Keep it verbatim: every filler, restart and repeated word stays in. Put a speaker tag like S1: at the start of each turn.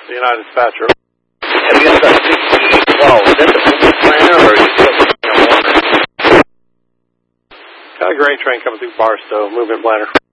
S1: the United Dispatcher.
S2: Have you got a sixty twelve? Is that the movement planner or are you still looking at one?
S1: Got a grain train coming through Barstow, movement planner.